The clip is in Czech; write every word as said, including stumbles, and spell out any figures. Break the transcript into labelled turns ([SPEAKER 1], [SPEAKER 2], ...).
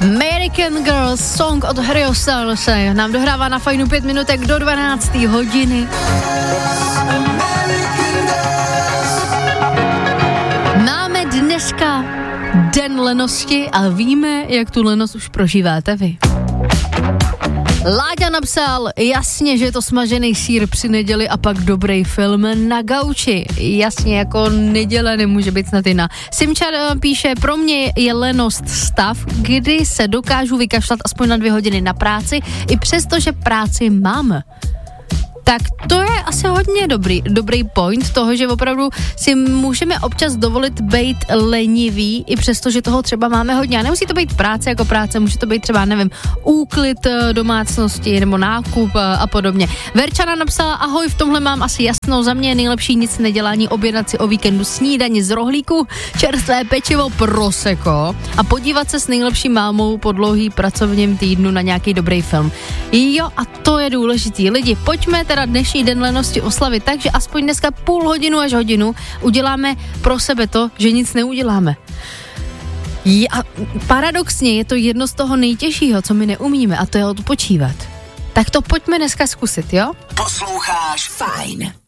[SPEAKER 1] American Girls, song od Harryho Stylese nám dohrává na Fajnu pět minutek do dvanácté hodiny. Máme dneska den lenosti a víme, jak tu lenost už prožíváte vy. Láďa napsal, jasně, že je to smažený sýr při neděli a pak dobrý film na gauči. Jasně, jako neděle nemůže být snad jiná. Simčar píše, pro mě je lenost stav, kdy se dokážu vykašlat aspoň na dvě hodiny na práci, i přesto, že práci mám. Tak to je asi hodně dobrý, dobrý point toho, že opravdu si můžeme občas dovolit být lenivý, i přesto, že toho třeba máme hodně. A nemusí to být práce jako práce, může to být třeba, nevím, úklid domácnosti nebo nákup a podobně. Verčana napsala, ahoj, v tomhle mám asi jasnou, za mě je nejlepší nic nedělání, objednat si o víkendu snídani z rohlíku, čerstvé pečivo, prosecco a podívat se s nejlepší mámou po dlouhý pracovním týdnu na nějaký dobrý film. Jo, a to je důležitý. Lidi, pojďme teda dnešní den lenosti oslavit, takže aspoň dneska půl hodinu až hodinu uděláme pro sebe to, že nic neuděláme. A paradoxně je to jedno z toho nejtěžšího, co my neumíme, a to je odpočívat. Tak to pojďme dneska zkusit, jo?
[SPEAKER 2] Posloucháš Fajn.